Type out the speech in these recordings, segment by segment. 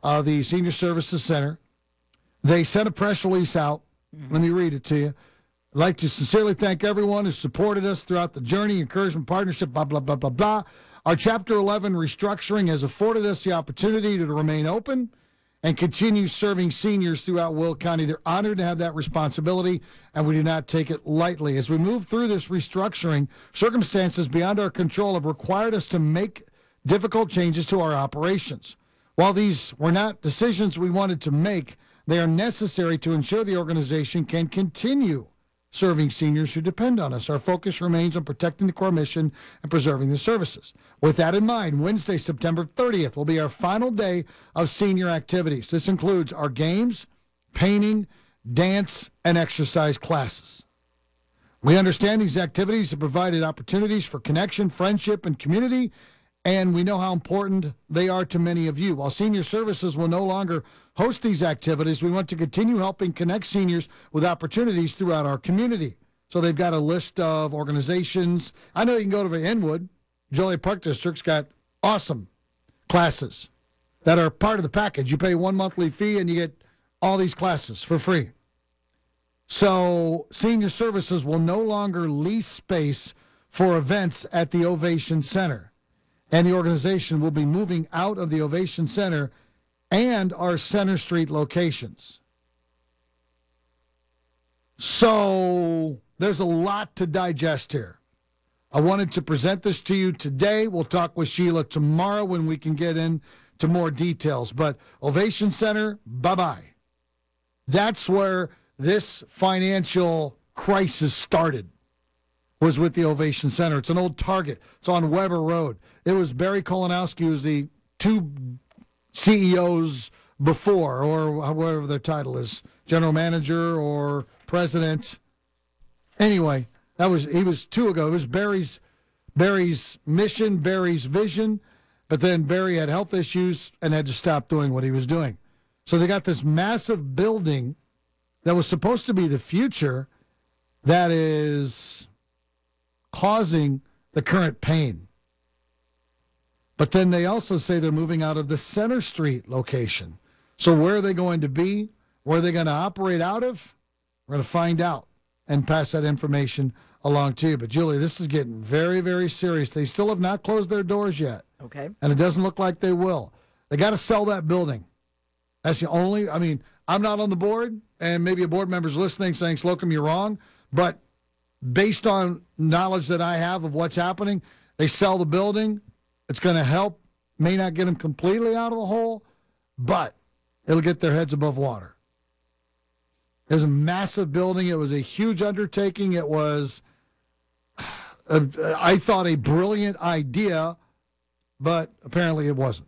the Senior Services Center. They sent a press release out. Let me read it to you. I'd like to sincerely thank everyone who supported us throughout the journey, encouragement, partnership, blah, blah, blah, blah, blah. Our Chapter 11 restructuring has afforded us the opportunity to remain open and continue serving seniors throughout Will County. They're honored to have that responsibility, and we do not take it lightly. As we move through this restructuring, circumstances beyond our control have required us to make difficult changes to our operations. While these were not decisions we wanted to make, they are necessary to ensure the organization can continue serving seniors who depend on us. Our focus remains on protecting the core mission and preserving the services. With that in mind, Wednesday, September 30th will be our final day of senior activities. This includes our games, painting, dance, and exercise classes. We understand these activities have provided opportunities for connection, friendship, and community, and we know how important they are to many of you. While Senior Services will no longer host these activities, we want to continue helping connect seniors with opportunities throughout our community. So they've got a list of organizations. I know you can go to Inwood. Joliet Park District's got awesome classes that are part of the package. You pay one monthly fee and you get all these classes for free. So Senior Services will no longer lease space for events at the Ovation Center. And the organization will be moving out of the Ovation Center and our Center Street locations. So there's a lot to digest here. I wanted to present this to you today. We'll talk with Sheila tomorrow when we can get into more details. But Ovation Center, bye-bye. That's where this financial crisis started, was with the Ovation Center. It's an old Target. It's on Weber Road. It was Barry Kolonowski, who was the two CEOs before, or whatever their title is, general manager or president. Anyway, he was two ago. It was Barry's mission, Barry's vision, but then Barry had health issues and had to stop doing what he was doing. So they got this massive building that was supposed to be the future that is causing the current pain. But then they also say they're moving out of the Center Street location. So where are they going to be? Where are they going to operate out of? We're going to find out and pass that information along to you. But, Julie, this is getting very, very serious. They still have not closed their doors yet. Okay. And it doesn't look like they will. They got to sell that building. That's the only, I'm not on the board, and maybe a board member's listening saying, Slocum, you're wrong. But based on knowledge that I have of what's happening, they sell the building. It's going to help. May not get them completely out of the hole, but it'll get their heads above water. It was a massive building. It was a huge undertaking. It was, I thought, a brilliant idea, but apparently it wasn't.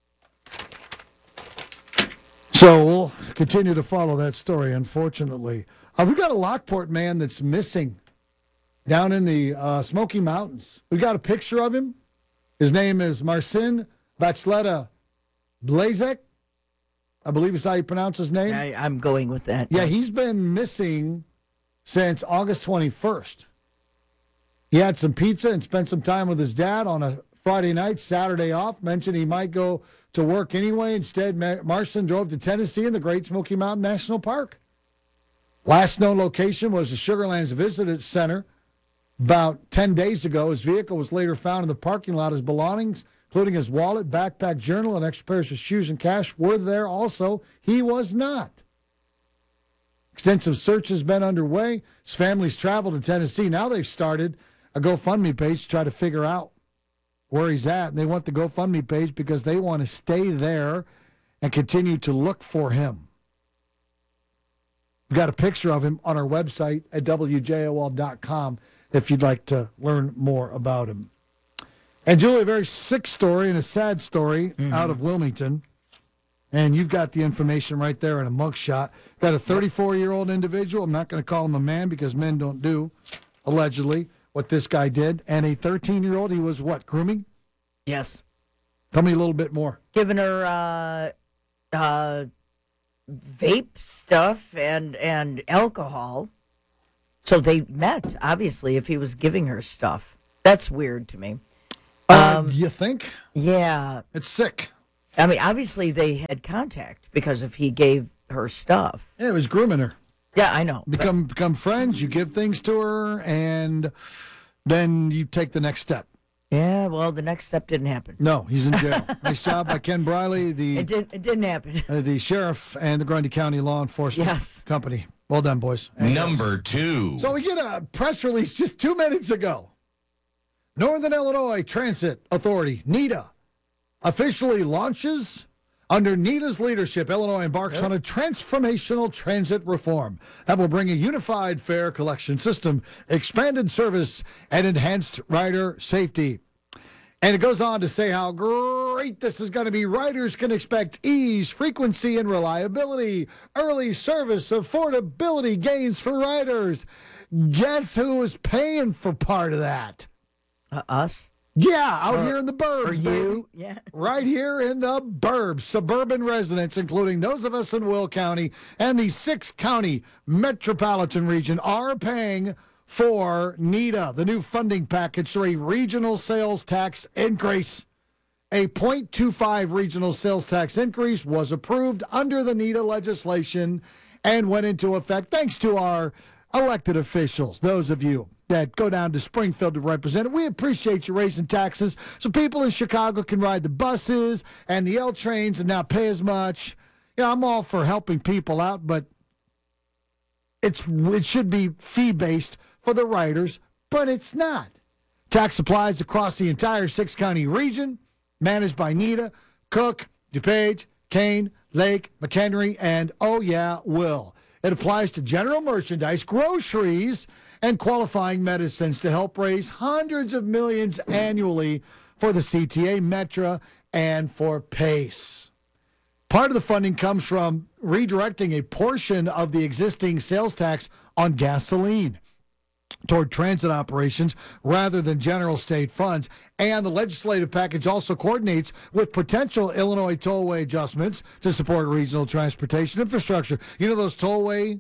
So we'll continue to follow that story, unfortunately. We've got a Lockport man that's missing down in the Smoky Mountains. We got a picture of him. His name is Marcin Bachleta Blazek. I believe is how you pronounce his name. I'm going with that. Yeah, he's been missing since August 21st. He had some pizza and spent some time with his dad on a Friday night, Saturday off, mentioned he might go to work anyway. Instead, Marcin drove to Tennessee in the Great Smoky Mountain National Park. Last known location was the Sugarlands Visitor Center. About 10 days ago, his vehicle was later found in the parking lot. His belongings, including his wallet, backpack, journal, and extra pairs of shoes and cash, were there also. He was not. Extensive search has been underway. His family's traveled to Tennessee. Now they've started a GoFundMe page to try to figure out where he's at. And they want the GoFundMe page because they want to stay there and continue to look for him. We've got a picture of him on our website at WJOL.com if you'd like to learn more about him. And, Julie, a very sick story and a sad story out of Wilmington. And you've got the information right there in a mugshot. Got a 34-year-old individual. I'm not going to call him a man because men don't do, allegedly, what this guy did. And a 13-year-old, he was what, grooming? Yes. Tell me a little bit more. Giving her vape stuff and alcohol. So they met, obviously, if he was giving her stuff. That's weird to me. You think? Yeah. It's sick. I mean, obviously they had contact because if he gave her stuff. Yeah, it was grooming her. Yeah, I know. Become friends. You give things to her, and then you take the next step. Yeah, well, the next step didn't happen. No, he's in jail. Nice job by Ken Briley, It didn't happen. the sheriff, and the Grundy County Law Enforcement Company. Well done, boys. And Number 2. so we get a press release just 2 minutes ago. Northern Illinois Transit Authority, NITA, officially launches. Under NITA's leadership, Illinois embarks on a transformational transit reform that will bring a unified fare collection system, expanded service, and enhanced rider safety. And it goes on to say how great this is going to be. Riders can expect ease, frequency, and reliability, early service, affordability gains for riders. Guess who is paying for part of that? Us? Yeah, out here in the burbs. Or baby. you? Yeah. Right here in the burbs. Suburban residents, including those of us in Will County and the 6-county metropolitan region, are paying for NITA, the new funding package for a regional sales tax increase. A 0.25 regional sales tax increase was approved under the NITA legislation and went into effect thanks to our elected officials, those of you that go down to Springfield to represent it. We appreciate you raising taxes so people in Chicago can ride the buses and the L trains and not pay as much. Yeah, I'm all for helping people out, but it should be fee-based for the riders, but it's not. Tax applies across the entire 6-county region, managed by NITA, Cook, DuPage, Kane, Lake, McHenry, and, oh yeah, Will. It applies to general merchandise, groceries, and qualifying medicines to help raise hundreds of millions annually for the CTA, Metra, and for PACE. Part of the funding comes from redirecting a portion of the existing sales tax on gasoline toward transit operations rather than general state funds. And the legislative package also coordinates with potential Illinois tollway adjustments to support regional transportation infrastructure. You know those tollway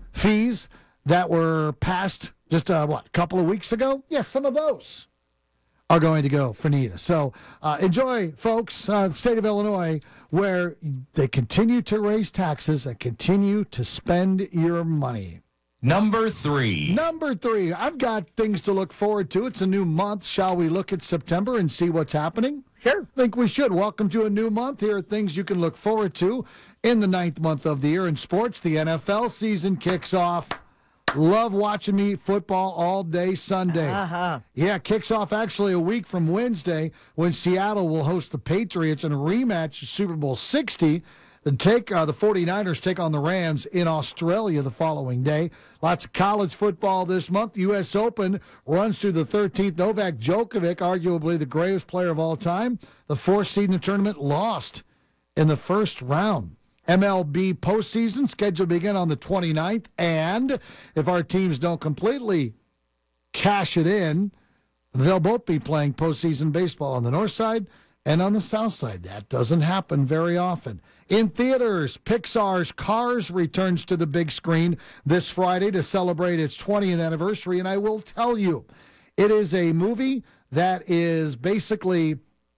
fees that were passed just, a couple of weeks ago? Yes, some of those are going to go for NITA. So enjoy, folks, the state of Illinois, where they continue to raise taxes and continue to spend your money. Number 3. Number 3, I've got things to look forward to. It's a new month. Shall we look at September and see what's happening? Sure. I think we should. Welcome to a new month. Here are things you can look forward to in the 9th month of the year in sports. The NFL season kicks off. Love watching me football all day Sunday. Yeah, kicks off actually a week from Wednesday when Seattle will host the Patriots in a rematch of Super Bowl 60. The 49ers take on the Rams in Australia the following day. Lots of college football this month. The U.S. Open runs through the 13th. Novak Djokovic, arguably the greatest player of all time, the 4th seed in the tournament, lost in the first round. MLB postseason scheduled to begin on the 29th. And if our teams don't completely cash it in, they'll both be playing postseason baseball on the north side and on the south side. That doesn't happen very often. In theaters, Pixar's Cars returns to the big screen this Friday to celebrate its 20th anniversary. And I will tell you, it is a movie that is basically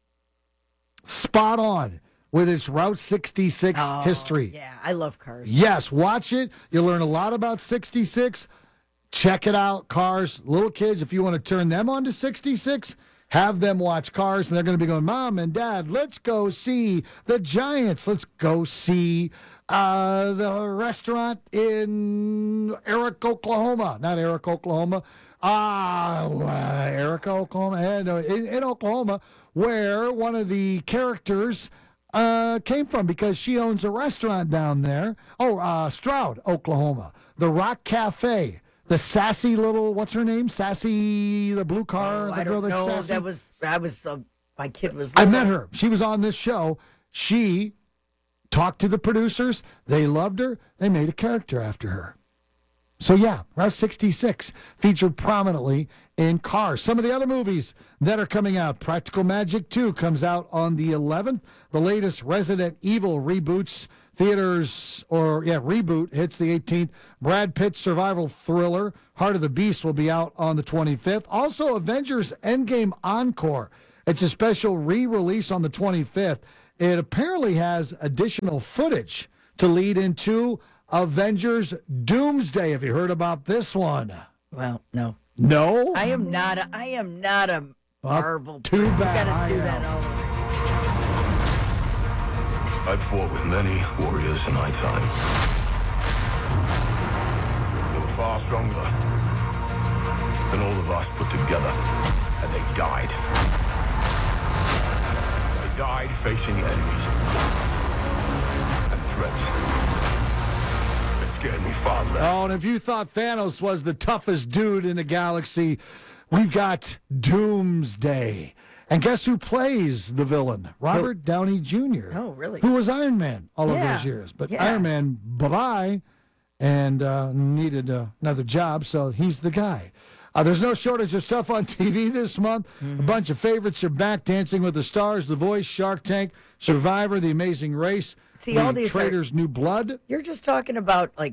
spot on with its Route 66 history. Yeah, I love Cars. Yes, watch it. You'll learn a lot about 66. Check it out, Cars. Little kids, if you want to turn them on to 66, have them watch Cars, and they're going to be going, Mom and Dad, let's go see the Giants. Let's go see the restaurant in Eric, Oklahoma. Not Eric, Oklahoma. Erica, Oklahoma. No, in Oklahoma, where one of the characters came from, because she owns a restaurant down there. Stroud, Oklahoma. The Rock Cafe. The sassy little, what's her name? Sassy, the blue car, the girl that's sassy. My kid was I little. met her. She was on this show. She talked to the producers. They loved her. They made a character after her. So, yeah, Route 66 featured prominently in Cars. Some of the other movies that are coming out. Practical Magic 2 comes out on the 11th. The latest Resident Evil reboot hits the 18th. Brad Pitt's survival thriller, Heart of the Beast, will be out on the 25th. Also, Avengers Endgame Encore. It's a special re-release on the 25th. it apparently has additional footage to lead into Avengers Doomsday. Have you heard about this one? Well, no. No? I am not a Marvel. too bad You gotta I do am. that all the way. I've fought with many warriors in my time. They were far stronger than all of us put together. And they died. They died facing enemies and threats that scared me far less. Oh, and if you thought Thanos was the toughest dude in the galaxy, we've got Doomsday. And guess who plays the villain? Robert Downey Jr. Oh, really? Who was Iron Man all of Yeah. those years. But Yeah. Iron Man, bye-bye, and needed another job, so he's the guy. There's no shortage of stuff on TV this month. A bunch of favorites are back. Dancing with the Stars, The Voice, Shark Tank, Survivor, The Amazing Race, See, all The these are- Traitors' New Blood. You're just talking about like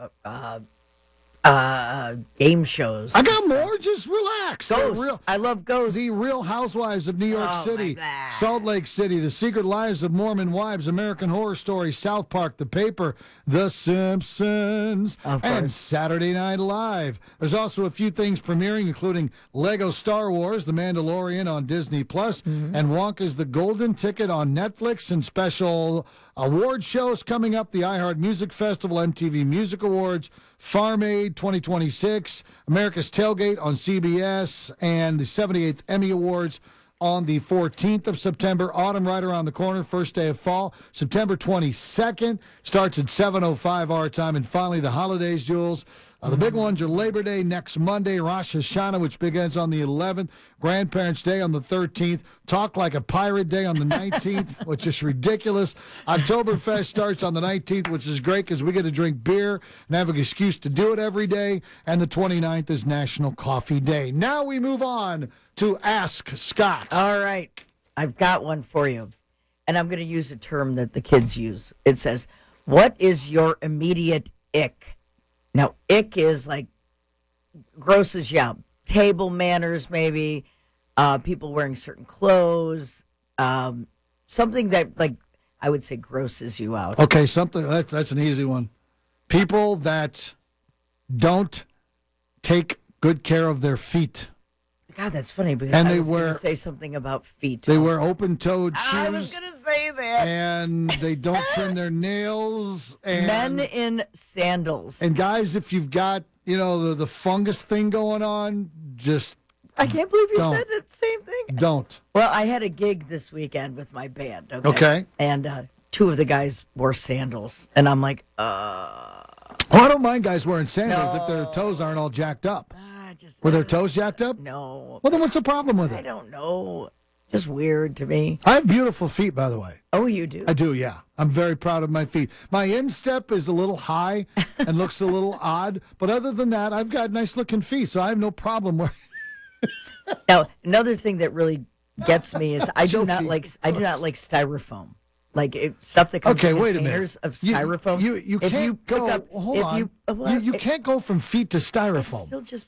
game shows. I got more. Just relax. Ghosts. I love Ghosts. The Real Housewives of New York Oh, City, my God. Salt Lake City, The Secret Lives of Mormon Wives, American Horror Story, South Park, The Paper, The Simpsons, Of and course. Saturday Night Live. There's also a few things premiering, including Lego Star Wars, The Mandalorian on Disney Plus, and Wonka's The Golden Ticket on Netflix, and special award shows coming up: the iHeart Music Festival, MTV Music Awards, Farm Aid 2026, America's Tailgate on CBS, and the 78th Emmy Awards on the 14th of September. Autumn right around the corner, first day of fall. September 22nd starts at 7:05 our time. And finally, the holidays, Jules. The big ones are Labor Day next Monday, Rosh Hashanah, which begins on the 11th, Grandparents' Day on the 13th, Talk Like a Pirate Day on the 19th, which is ridiculous. Oktoberfest starts on the 19th, which is great because we get to drink beer and have an excuse to do it every day. And the 29th is National Coffee Day. Now we move on to Ask Scott. All right. I've got one for you. And I'm going to use a term that the kids use. It says, "What is your immediate ick?" Now, ick is like grosses you out. Table manners, maybe. People wearing certain clothes. Something that, like, I would say grosses you out. Okay, something that's an easy one. People that don't take good care of their feet. God, that's funny because And I they was going wear- to say something about feet. They wear open-toed shoes. I was going to say that. And they don't trim their nails. And, Men in sandals. and guys, if you've got, the fungus thing going on, just I can't believe you Don't. said the same thing. don't. Well, I had a gig this weekend with my band. Okay. And two of the guys wore sandals. And I'm like, Well, I don't mind guys wearing sandals if their toes aren't all jacked up. just. Were their toes jacked up? No. Well, then what's the problem with I it? don't know. Just weird to me. I have beautiful feet, by the way. Oh, you do? I do, yeah. I'm very proud of my feet. My instep is a little high and looks a little odd, but other than that, I've got nice looking feet, so I have no problem wearing. Now, another thing that really gets me is I do not Joking. like styrofoam. Like stuff that comes Okay, in wait a containers minute. of styrofoam. You If can't you pick go. up- Hold if on. you- You, well, you can't go from feet to It's styrofoam. still just,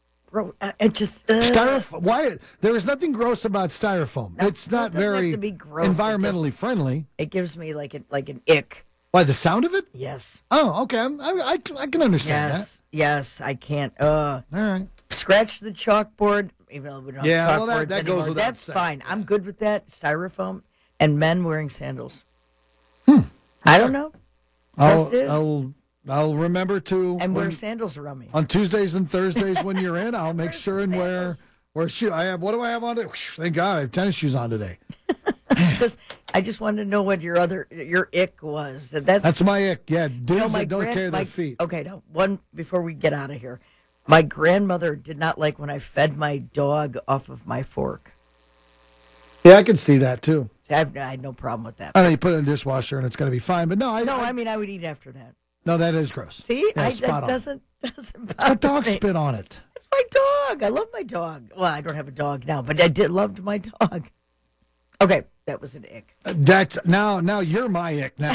it just. Styrofoam. Why? There is nothing gross about styrofoam. It's no, not it doesn't have very to be gross. It environmentally friendly. It gives me like an ick. Why, the sound of it? Yes. Oh, okay. I can understand Yes, I can't. that. All right. Scratch the chalkboards, even though we don't Yeah, have well, chalkboards that goes anymore. without That's saying. fine. I'm good with that. Styrofoam and men wearing sandals. I don't know. Just is. I'll remember to And wear when- sandals around me. on Tuesdays and Thursdays when you're in. I'll make Wear sure some and sandals. wear shoes. What do I have on today? Thank God I have tennis shoes on today. I just wanted to know what your ick was. That's my ick. Yeah, dudes you know, that don't care their feet. Okay, no. One before we get out of here. My grandmother did not like when I fed my dog off of my fork. Yeah, I can see that too. See, I had no problem with that. I know you put it in the dishwasher and it's going to be fine, but no, I mean I would eat after that. no, that is gross. See, Yeah, that spot on. doesn't It's got bother dog me. spit on it. It's my dog. I love my dog. Well, I don't have a dog now, but I did loved my dog. Okay, that was an ick. That's now you're my ick now.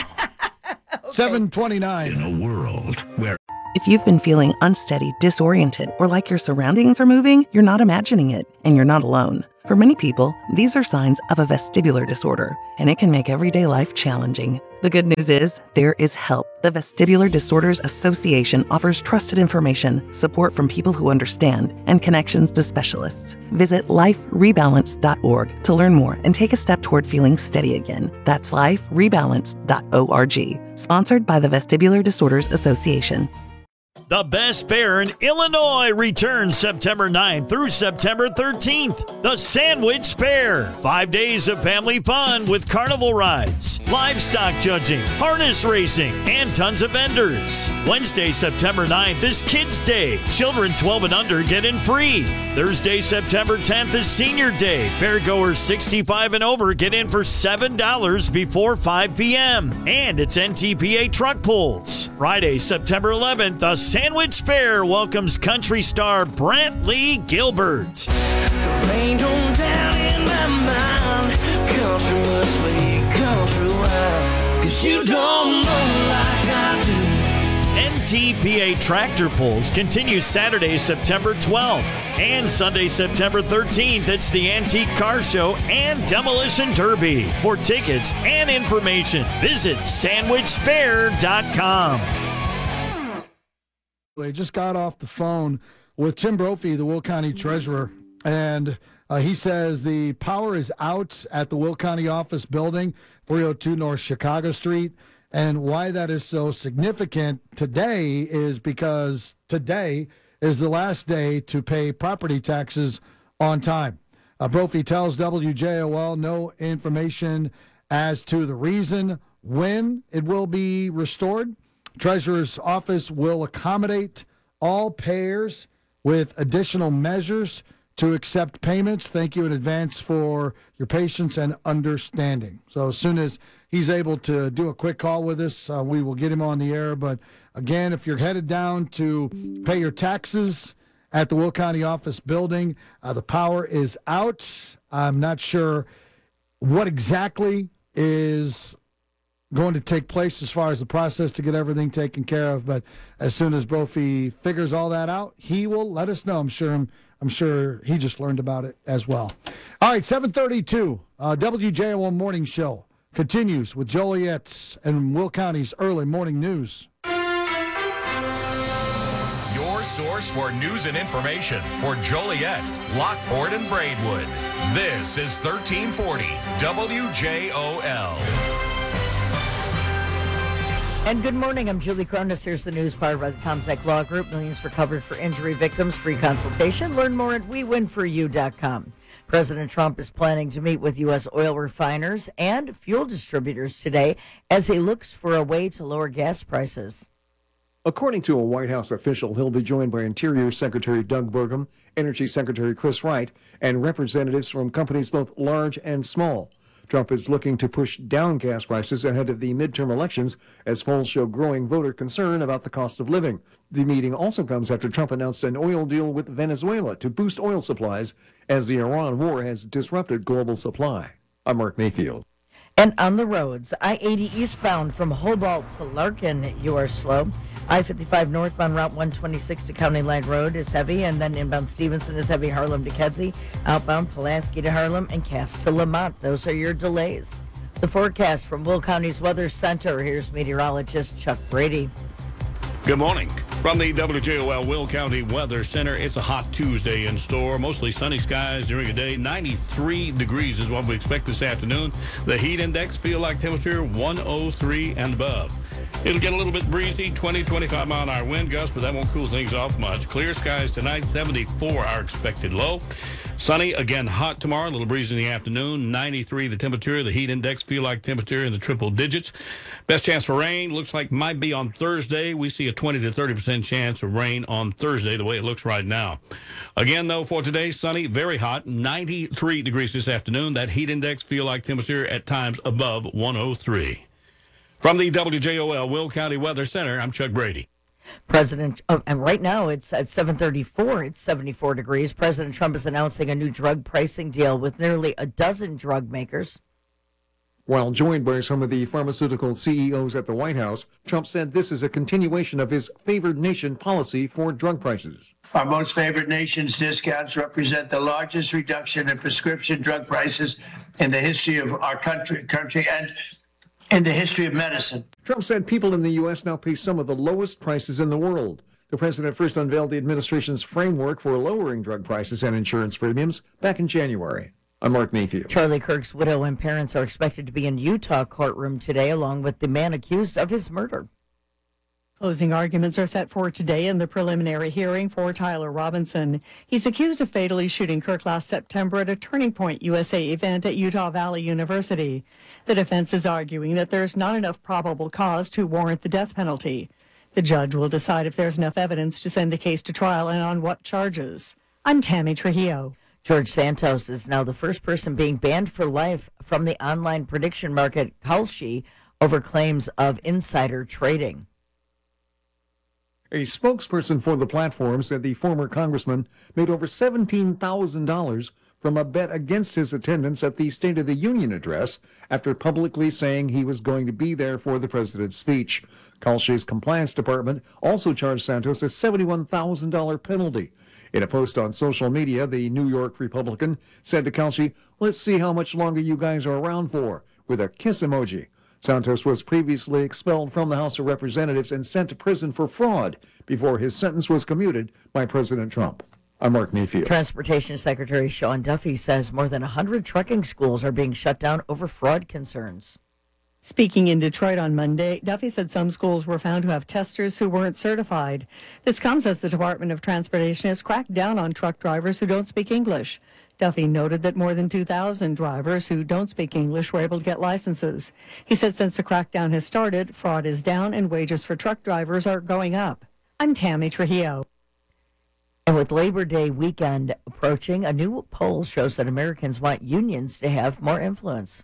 7:29. In a world where If you've been feeling unsteady, disoriented, or like your surroundings are moving, you're not imagining it, and you're not alone. For many people, these are signs of a vestibular disorder, and it can make everyday life challenging. The good news is, there is help. The Vestibular Disorders Association offers trusted information, support from people who understand, and connections to specialists. Visit liferebalance.org to learn more and take a step toward feeling steady again. That's liferebalance.org. Sponsored by the Vestibular Disorders Association. The Best Fair in Illinois returns September 9th through September 13th. The Sandwich Fair. 5 days of family fun with carnival rides, livestock judging, harness racing, and tons of vendors. Wednesday, September 9th is Kids Day. Children 12 and under get in free. Thursday, September 10th is Senior Day. Fairgoers 65 and over get in for $7 before 5 p.m. And it's NTPA truck pulls. Friday, September 11th, the Sandwich Fair welcomes country star Brantley Gilbert. The rain don't down in my mind. Country must be country wild. 'Cause you don't know like I do. NTPA Tractor Pulls continue Saturday, September 12th. And Sunday, September 13th, it's the Antique Car Show and Demolition Derby. For tickets and information, visit sandwichfair.com. They just got off the phone with Tim Brophy, the Will County Treasurer, and he says the power is out at the Will County office building, 302 North Chicago Street. And why that is so significant today is because today is the last day to pay property taxes on time. Brophy tells WJOL no information as to the reason when it will be restored. Treasurer's office will accommodate all payers with additional measures to accept payments. Thank you in advance for your patience and understanding. So as soon as he's able to do a quick call with us, we will get him on the air. But again, if you're headed down to pay your taxes at the Will County office building, the power is out. I'm not sure what exactly is going to take place as far as the process to get everything taken care of, but as soon as Brophy figures all that out, he will let us know. I'm sure he just learned about it as well. All right, 7:32, WJOL Morning Show continues with Joliet's and Will County's early morning news. Your source for news and information for Joliet, Lockport, and Braidwood. This is 1340 WJOL. And good morning. I'm Julie Cronus. Here's the news powered by the Tom Zeck Law Group. Millions recovered for injury victims. Free consultation. Learn more at WeWinForYou.com. President Trump is planning to meet with U.S. oil refiners and fuel distributors today as he looks for a way to lower gas prices. According to a White House official, he'll be joined by Interior Secretary Doug Burgum, Energy Secretary Chris Wright, and representatives from companies both large and small. Trump is looking to push down gas prices ahead of the midterm elections as polls show growing voter concern about the cost of living. The meeting also comes after Trump announced an oil deal with Venezuela to boost oil supplies as the Iran war has disrupted global supply. I'm Mark Mayfield. And on the roads, I-80 eastbound from Hobart to Larkin, you are slow. I-55 northbound Route 126 to County Line Road is heavy, and then inbound Stevenson is heavy, Harlem to Kedzie, outbound Pulaski to Harlem, and Cass to Lamont. Those are your delays. The forecast from Will County's Weather Center. Here's meteorologist Chuck Brady. Good morning. From the WJOL Will County Weather Center, it's a hot Tuesday in store. Mostly sunny skies during the day. 93 degrees is what we expect this afternoon. The heat index feel like temperature 103 and above. It'll get a little bit breezy, 20-25 mile an hour wind gusts, but that won't cool things off much. Clear skies tonight, 74 our expected low. Sunny, again hot tomorrow, a little breezy in the afternoon, 93 the temperature. The heat index feel like temperature in the triple digits. Best chance for rain looks like might be on Thursday. We see a 20 to 30% chance of rain on Thursday, the way it looks right now. Again, though, for today, sunny, very hot, 93 degrees this afternoon. That heat index feel like temperature at times above 103. From the WJOL Will County Weather Center, I'm Chuck Brady. And right now it's at 7:34. It's 74 degrees. President Trump is announcing a new drug pricing deal with nearly a dozen drug makers. While joined by some of the pharmaceutical CEOs at the White House, Trump said this is a continuation of his favored nation policy for drug prices. Our most favored nation's discounts represent the largest reduction in prescription drug prices in the history of our country and in the history of medicine. Trump said people in the U.S. now pay some of the lowest prices in the world. The president first unveiled the administration's framework for lowering drug prices and insurance premiums back in January. I'm Mark Mayfield. Charlie Kirk's widow and parents are expected to be in Utah courtroom today, along with the man accused of his murder. Closing arguments are set for today in the preliminary hearing for Tyler Robinson. He's accused of fatally shooting Kirk last September at a Turning Point USA event at Utah Valley University. The defense is arguing that there's not enough probable cause to warrant the death penalty. The judge will decide if there's enough evidence to send the case to trial and on what charges. I'm Tammy Trujillo. George Santos is now the first person being banned for life from the online prediction market Kalshi over claims of insider trading. A spokesperson for the platform said the former congressman made over $17,000 from a bet against his attendance at the State of the Union address after publicly saying he was going to be there for the president's speech. Kalshi's compliance department also charged Santos a $71,000 penalty. In a post on social media, the New York Republican said to Kalshi, "Let's see how much longer you guys are around for," with a kiss emoji. Santos was previously expelled from the House of Representatives and sent to prison for fraud before his sentence was commuted by President Trump. I'm Mark Mayfield. Transportation Secretary Sean Duffy says more than 100 trucking schools are being shut down over fraud concerns. Speaking in Detroit on Monday, Duffy said some schools were found to have testers who weren't certified. This comes as the Department of Transportation has cracked down on truck drivers who don't speak English. Duffy noted that more than 2,000 drivers who don't speak English were able to get licenses. He said since the crackdown has started, fraud is down and wages for truck drivers are going up. I'm Tammy Trujillo. And with Labor Day weekend approaching, a new poll shows that Americans want unions to have more influence.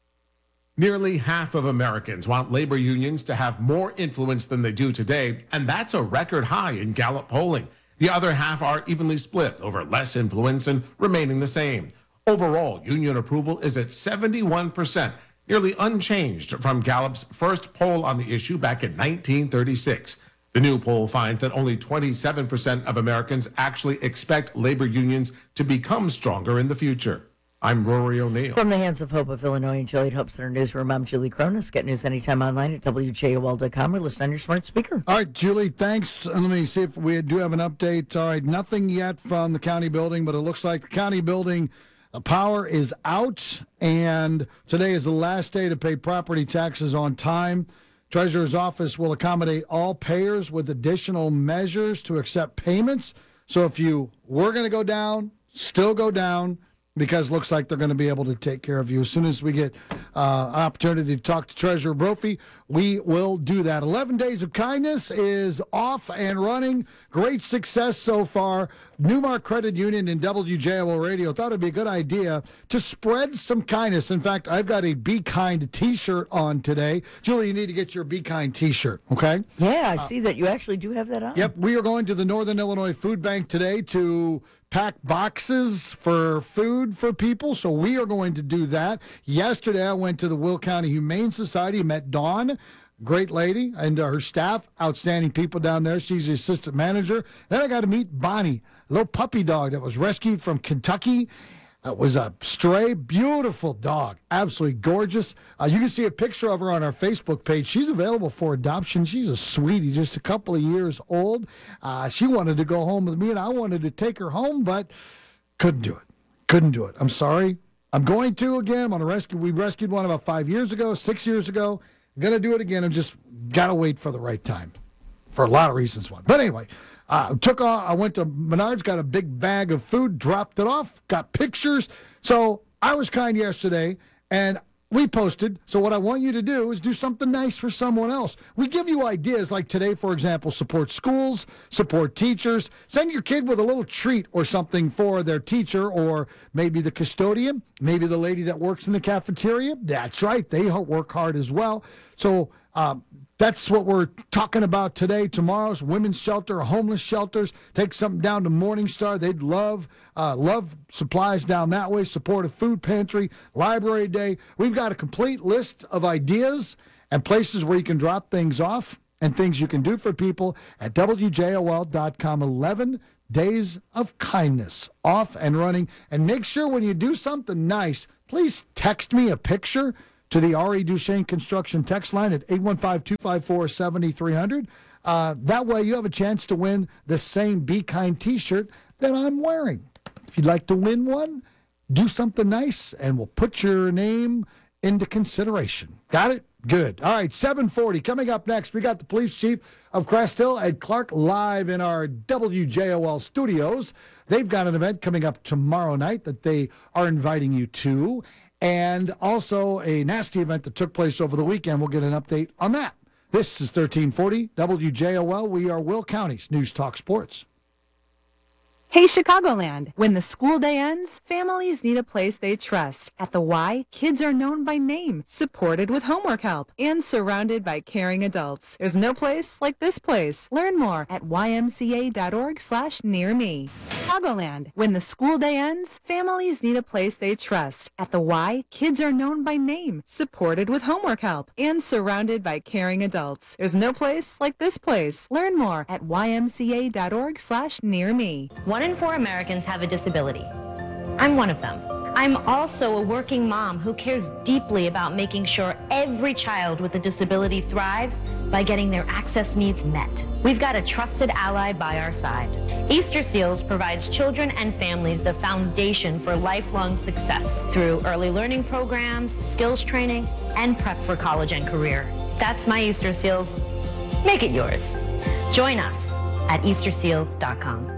Nearly half of Americans want labor unions to have more influence than they do today, and that's a record high in Gallup polling. The other half are evenly split over less influence and remaining the same. Overall, union approval is at 71%, nearly unchanged from Gallup's first poll on the issue back in 1936. The new poll finds that only 27% of Americans actually expect labor unions to become stronger in the future. I'm Rory O'Neill. From the hands of Hope of Illinois and Juliet Hope Center Newsroom, I'm Julie Cronus. Get news anytime online at WJOL.com or listen on your smart speaker. All right, Julie, thanks. And let me see if we do have an update. All right, nothing yet from the county building, but it looks like the county building power is out, and today is the last day to pay property taxes on time. Treasurer's office will accommodate all payers with additional measures to accept payments. So if you were going to go down, still go down, because it looks like they're going to be able to take care of you. As soon as we get an opportunity to talk to Treasurer Brophy, we will do that. 11 Days of Kindness is off and running. Great success so far. Newmark Credit Union and WJOL Radio thought it'd be a good idea to spread some kindness. In fact, I've got a Be Kind t-shirt on today. Julie, you need to get your Be Kind t-shirt, okay? Yeah, I see that you actually do have that on. Yep, we are going to the Northern Illinois Food Bank today to pack boxes for food for people, so we are going to do that. Yesterday, I went to the Will County Humane Society, met Dawn, great lady, and her staff, outstanding people down there. She's the assistant manager. Then I got to meet Bonnie, a little puppy dog that was rescued from Kentucky. It was a stray, beautiful dog, absolutely gorgeous. You can see a picture of her on our Facebook page. She's available for adoption. She's a sweetie, just a couple of years old. She wanted to go home with me, and I wanted to take her home, but couldn't do it. Couldn't do it. I'm sorry. I'm going to again. I'm going to rescue. We rescued one about 6 years ago. I'm going to do it again. I'm just got to wait for the right time for a lot of reasons. But anyway, took off. I went to Menards, got a big bag of food, dropped it off, got pictures. So I was kind yesterday, and we posted. So what I want you to do is do something nice for someone else. We give you ideas like today, for example, support schools, support teachers. Send your kid with a little treat or something for their teacher, or maybe the custodian, maybe the lady that works in the cafeteria. That's right. They work hard as well. So That's what we're talking about today. Tomorrow's women's shelter, homeless shelters. Take something down to Morningstar. They'd love supplies down that way. Support a food pantry, library day. We've got a complete list of ideas and places where you can drop things off and things you can do for people at WJOL.com. 11 days of kindness off and running. And make sure when you do something nice, please text me a picture to the R.E. Duchesne Construction text line at 815-254-7300. That way you have a chance to win the same Be Kind t-shirt that I'm wearing. If you'd like to win one, do something nice, and we'll put your name into consideration. Got it? Good. All right, 7:40. Coming up next, we got the police chief of Crest Hill, Ed Clark, live in our WJOL studios. They've got an event coming up tomorrow night that they are inviting you to, and also a nasty event that took place over the weekend. We'll get an update on that. This is 1340 WJOL. We are Will County's News Talk Sports. Hey, Chicagoland. When the school day ends, families need a place they trust. At the Y, kids are known by name, supported with homework help, and surrounded by caring adults. There's no place like this place. Learn more at ymca.org/nearme. Chicagoland. When the school day ends, families need a place they trust. At the Y, kids are known by name, supported with homework help, and surrounded by caring adults. There's no place like this place. Learn more at ymca.org/nearme. 1 in 4 Americans have a disability. I'm one of them. I'm also a working mom who cares deeply about making sure every child with a disability thrives by getting their access needs met. We've got a trusted ally by our side. Easter Seals provides children and families the foundation for lifelong success through early learning programs, skills training, and prep for college and career. That's my Easter Seals. Make it yours. Join us at easterseals.com.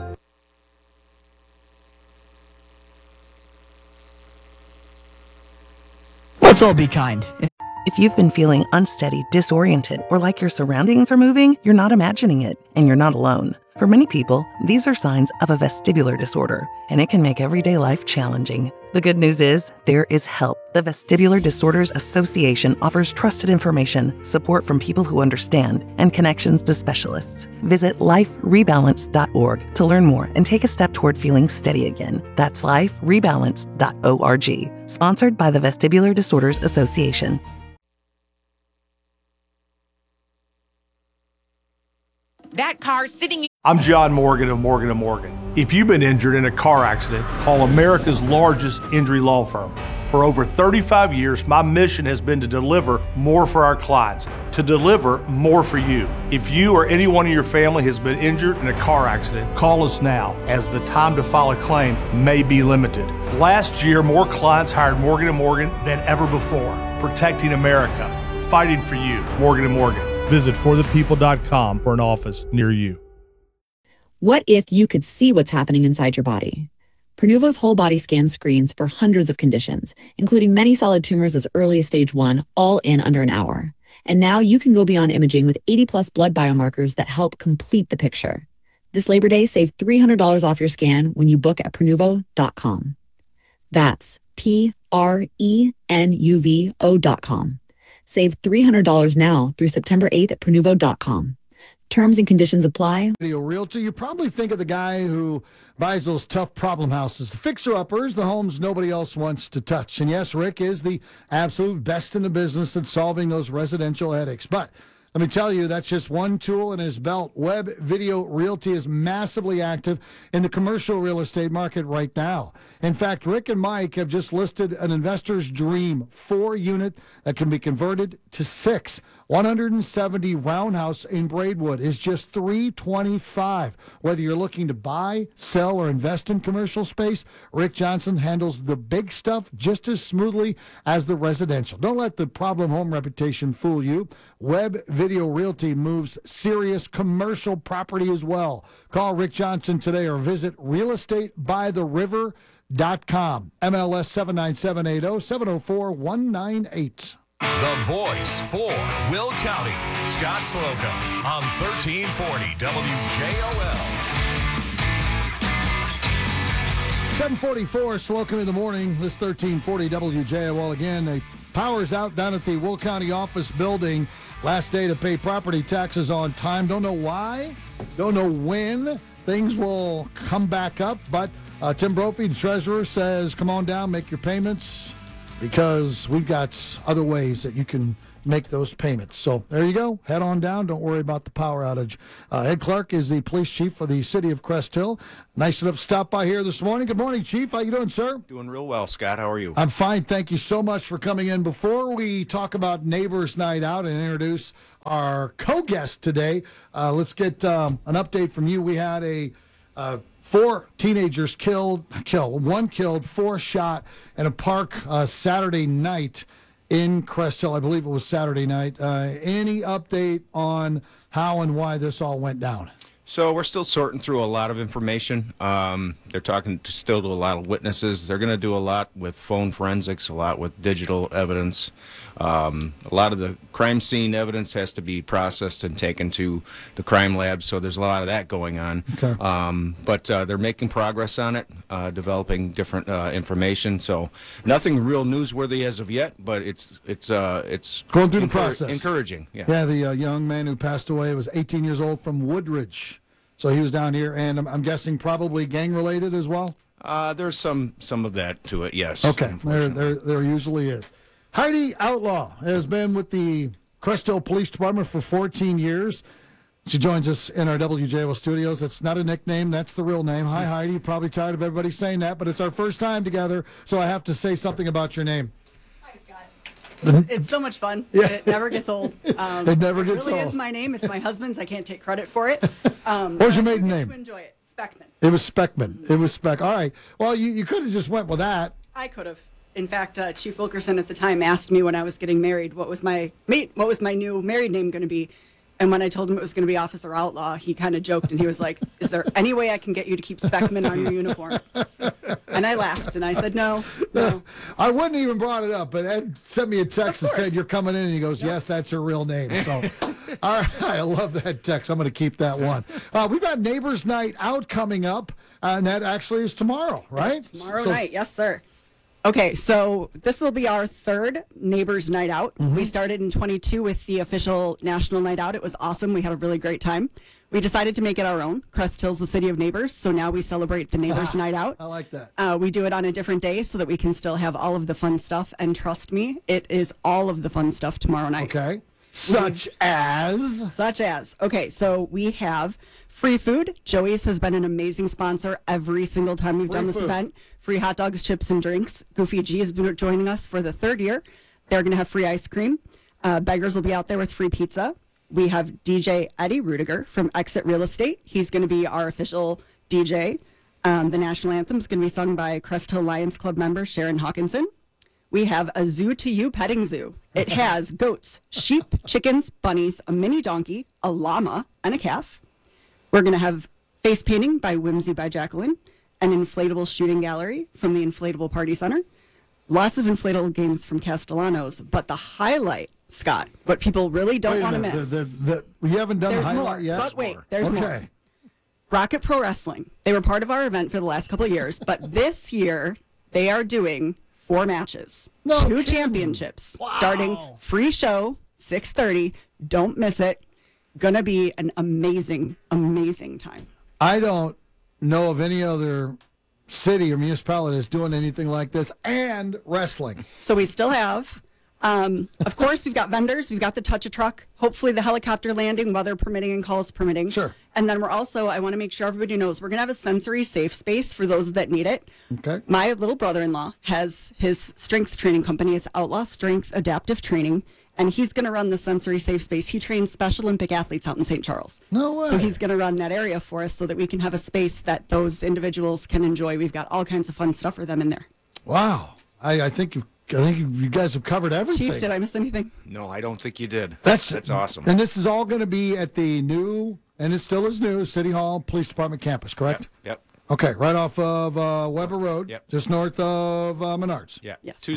Let's all be kind. If you've been feeling unsteady, disoriented, or like your surroundings are moving, you're not imagining it, and you're not alone. For many people, these are signs of a vestibular disorder, and it can make everyday life challenging. The good news is, there is help. The Vestibular Disorders Association offers trusted information, support from people who understand, and connections to specialists. Visit liferebalance.org to learn more and take a step toward feeling steady again. That's liferebalance.org. Sponsored by the Vestibular Disorders Association. That car sitting. I'm John Morgan of Morgan & Morgan. If you've been injured in a car accident, call America's largest injury law firm. For over 35 years, my mission has been to deliver more for our clients, to deliver more for you. If you or anyone in your family has been injured in a car accident, call us now, as the time to file a claim may be limited. Last year, more clients hired Morgan & Morgan than ever before, protecting America, fighting for you. Morgan & Morgan. Visit forthepeople.com for an office near you. What if you could see what's happening inside your body? Pronuvo's whole body scan screens for hundreds of conditions, including many solid tumors as early as stage 1, all in under an hour. And now you can go beyond imaging with 80+ blood biomarkers that help complete the picture. This Labor Day, save $300 off your scan when you book at Pronuvo.com. That's PRENUVO.com. Save $300 now through September 8th at Pronuvo.com. Terms and conditions apply. Video Realty, you probably think of the guy who buys those tough problem houses, the fixer-uppers, the homes nobody else wants to touch. And yes, Rick is the absolute best in the business at solving those residential headaches. But let me tell you, that's just one tool in his belt. Web Video Realty is massively active in the commercial real estate market right now. In fact, Rick and Mike have just listed an investor's dream 4-unit that can be converted to 6. 170 Roundhouse in Braidwood is just $325. Whether you're looking to buy, sell, or invest in commercial space, Rick Johnson handles the big stuff just as smoothly as the residential. Don't let the problem home reputation fool you. Web Video Realty moves serious commercial property as well. Call Rick Johnson today or visit realestatebytheriver.com. MLS 79780 704-198. The voice for Will County, Scott Slocum on 1340 WJOL. 744 Slocum in the morning. This 1340 WJOL again. The power's out down at the Will County office building. Last day to pay property taxes on time. Don't know why. Don't know when things will come back up. But Tim Brophy, the treasurer, says, come on down, make your payments, because we've got other ways that you can make those payments. So there you go. Head on down. Don't worry about the power outage. Ed Clark is the police chief for the city of Crest Hill. Nice enough to stop by here this morning. Good morning, Chief. How you doing, sir? Doing real well, Scott. How are you? I'm fine. Thank you so much for coming in. Before we talk about Neighbors Night Out and introduce our co-guest today, let's get an update from you. We had a 4 teenagers killed, 4 shot in a park Saturday night in Crest Hill. I believe it was Saturday night. Any update on how and why this all went down? So we're still sorting through a lot of information. They're talking still to a lot of witnesses. They're going to do a lot with phone forensics, a lot with digital evidence. A lot of the crime scene evidence has to be processed and taken to the crime lab, so there's a lot of that going on. Okay. But they're making progress on it, developing different information. So nothing real newsworthy as of yet, but it's going through the process. Encouraging. Yeah. Yeah. The young man who passed away was 18 years old from Woodridge, so he was down here, and I'm guessing probably gang related as well. There's some of that to it. Yes. Okay. There usually is. Heidi Outlaw has been with the Crest Hill Police Department for 14 years. She joins us in our WJO studios. That's not a nickname. That's the real name. Hi, Heidi. You're probably tired of everybody saying that, but it's our first time together, so I have to say something about your name. Hi, Scott. It's so much fun. Yeah. It never gets old. It never gets It really old. is my name. It's my husband's. I can't take credit for it. What was your maiden name? To enjoy it. Speckman. It was Speckman. It was Speck. All right. Well, you could have just went with that. I could have. In fact, Chief Wilkerson at the time asked me when I was getting married what was my new married name going to be. And when I told him it was going to be Officer Outlaw, he kind of joked and he was like, "Is there any way I can get you to keep Speckman on your uniform?" And I laughed and I said, "No." I wouldn't even brought it up, but Ed sent me a text and said, "You're coming in," and he goes, "Yes, that's her real name." So, all right, I love that text. I'm going to keep that one. We've got Neighbors Night Out coming up, and that actually is tomorrow, right? Tomorrow night, yes, sir. Okay, so this will be our third Neighbors Night Out. Mm-hmm. We started in 22 with the official National Night Out. It was awesome. We had a really great time. We decided to make it our own. Crest Hill's the city of neighbors, so now we celebrate the Neighbors Night Out. I like that. We do it on a different day so that we can still have all of the fun stuff. And trust me, it is all of the fun stuff tomorrow night. Okay. Such as? Okay, so we have free food. Joey's has been an amazing sponsor every single time we've done this event. Free hot dogs, chips, and drinks. Goofy G has been joining us for the 3rd year. They're going to have free ice cream. Beggars will be out there with free pizza. We have DJ Eddie Rudiger from Exit Real Estate. He's going to be our official DJ. The national anthem is going to be sung by Crest Hill Lions Club member Sharon Hawkinson. We have a Zoo to You petting zoo. It has goats, sheep, chickens, bunnies, a mini donkey, a llama, and a calf. We're going to have face painting by Whimsy by Jacqueline, an inflatable shooting gallery from the Inflatable Party Center, lots of inflatable games from Castellanos, but the highlight, Scott, what people really don't want to miss. We haven't done There's the highlight more, yet? but wait, there's more. Okay. Rocket Pro Wrestling. They were part of our event for the last couple of years, but this year they are doing 4 matches, 2 championships, starting free show, 6:30. Don't miss it. Gonna be an amazing, amazing time. I don't know of any other city or municipality that's doing anything like this and wrestling. So we still have, of course, we've got vendors. We've got the touch-a-truck. Hopefully the helicopter landing, weather permitting and calls permitting. Sure. And then we're also, I want to make sure everybody knows, we're going to have a sensory safe space for those that need it. Okay. My little brother-in-law has his strength training company. It's Outlaw Strength Adaptive Training. And he's going to run the sensory safe space. He trains Special Olympic athletes out in St. Charles. No way. So he's going to run that area for us so that we can have a space that those individuals can enjoy. We've got all kinds of fun stuff for them in there. Wow. I think you guys have covered everything. Chief, did I miss anything? No, I don't think you did. That's awesome. And this is all going to be at the new, and it still is new, City Hall Police Department campus, correct? Yep. Okay, right off of Weber Road, just north of Menards. Yeah.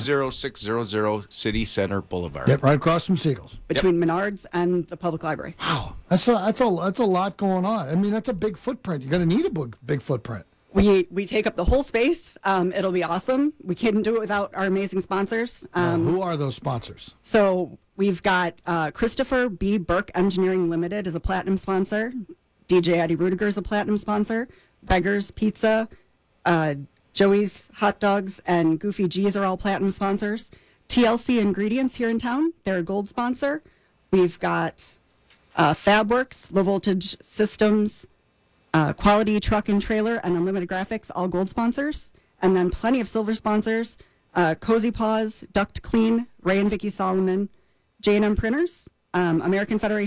20600 City Center Boulevard. Yep, right across from Siegel's. Between Menards and the public library. Wow, that's a lot going on. I mean, that's a big footprint. You're going to need a big footprint. We take up the whole space. It'll be awesome. We couldn't do it without our amazing sponsors. Who are those sponsors? So We've got Christopher B. Burke Engineering Limited is a platinum sponsor. DJ Eddie Rudiger is a platinum sponsor. Beggar's Pizza, Joey's Hot Dogs, and Goofy G's are all platinum sponsors. TLC Ingredients here in town, they're a gold sponsor. We've got Fabworks, Low Voltage Systems, Quality Truck and Trailer, and Unlimited Graphics, all gold sponsors. And then plenty of silver sponsors, Cozy Paws, Duct Clean, Ray and Vicky Solomon, J&M Printers, American Federation